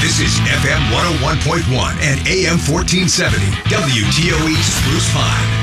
This is FM 101.1 and AM 1470, WTOE Spruce Pine.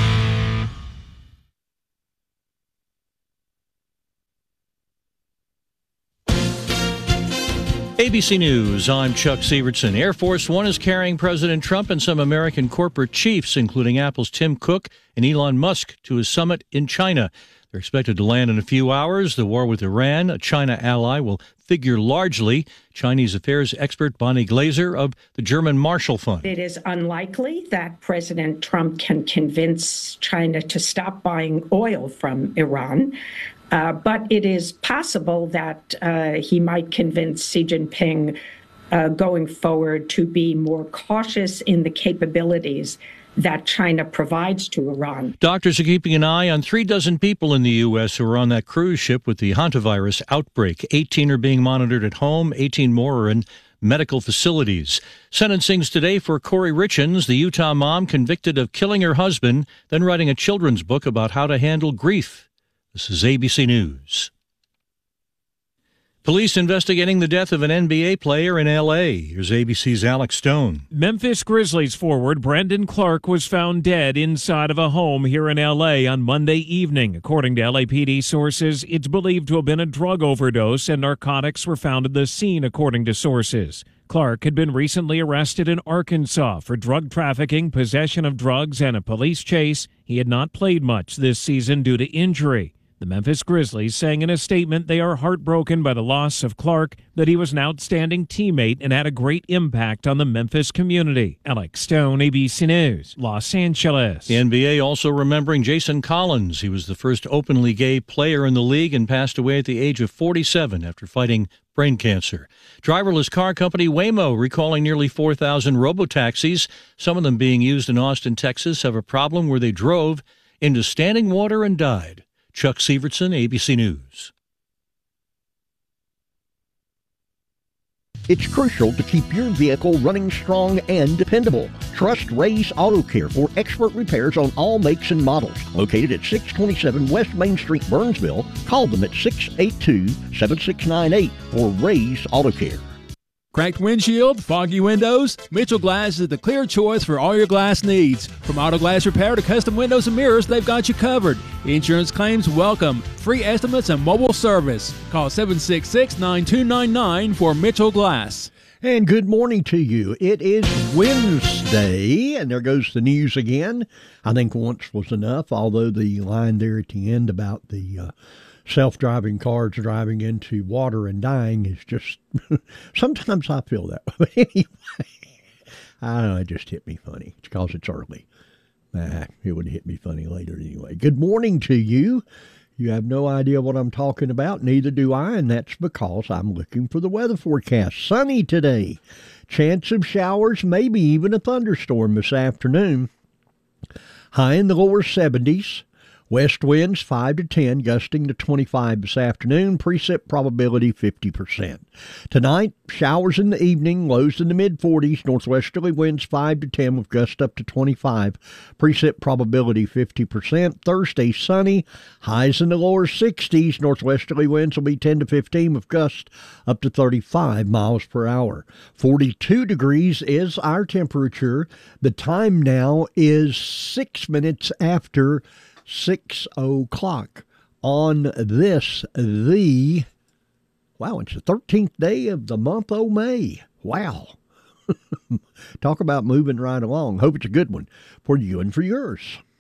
ABC News, I'm Chuck Sievertson. Air Force One is carrying President Trump and some American corporate chiefs, including Apple's Tim Cook and Elon Musk, to his summit in China. They're expected to land in a few hours. The war with Iran, a China ally, will figure largely. Chinese affairs expert Bonnie Glaser of the German Marshall Fund. It is unlikely that President Trump can convince China to stop buying oil from Iran. But it is possible that he might convince Xi Jinping going forward to be more cautious in the capabilities that China provides to Iran. Doctors are keeping an eye on 36 people in the U.S. who are on that cruise ship with the hantavirus outbreak. 18 are being monitored at home. 18 more are in medical facilities. Sentencing's today for Corey Richins, the Utah mom convicted of killing her husband, then writing a children's book about how to handle grief. This is ABC News. Police investigating the death of an NBA player in L.A. Here's ABC's Alex Stone. Memphis Grizzlies forward Brandon Clark was found dead inside of a home here in L.A. on Monday evening. According to LAPD sources, it's believed to have been a drug overdose, and narcotics were found at the scene, according to sources. Clark had been recently arrested in Arkansas for drug trafficking, possession of drugs, and a police chase. He had not played much this season due to injury. The Memphis Grizzlies saying in a statement they are heartbroken by the loss of Clark, that he was an outstanding teammate and had a great impact on the Memphis community. Alex Stone, ABC News, Los Angeles. The NBA also remembering Jason Collins. He was the first openly gay player in the league and passed away at the age of 47 after fighting brain cancer. Driverless car company Waymo recalling nearly 4,000 robotaxis. Some of them being used in Austin, Texas, have a problem where they drove into standing water and died. Chuck Sievertson, ABC News. It's crucial to keep your vehicle running strong and dependable. Trust Ray's Auto Care for expert repairs on all makes and models. Located at 627 West Main Street, Burnsville, call them at 682-7698 for Ray's Auto Care. Cracked windshield, foggy windows? Mitchell Glass is the clear choice for all your glass needs. From auto glass repair to custom windows and mirrors, they've got you covered. Insurance claims welcome. Free estimates and mobile service. Call 766-9299 for Mitchell Glass. And good morning to you. It is Wednesday, and there goes the news again. I think once was enough, although the line there at the end about the self-driving cars driving into water and dying is just, sometimes I feel that way. Anyway, I don't know, it just hit me funny. It's because it's early. It would hit me funny later anyway. Good morning to you. You have no idea what I'm talking about, neither do I, and that's because I'm looking for the weather forecast. Sunny today. Chance of showers, maybe even a thunderstorm this afternoon. High in the lower 70s. West winds 5 to 10, gusting to 25 this afternoon. Precip probability 50%. Tonight, showers in the evening, lows in the mid-40s. Northwesterly winds 5 to 10 with gusts up to 25. Precip probability 50%. Thursday, sunny, highs in the lower 60s. Northwesterly winds will be 10 to 15 with gusts up to 35 miles per hour. 42 degrees is our temperature. The time now is 6 minutes after 6 o'clock on this, it's the 13th day of the month of May. Wow. Talk about moving right along. Hope it's a good one for you and for yours.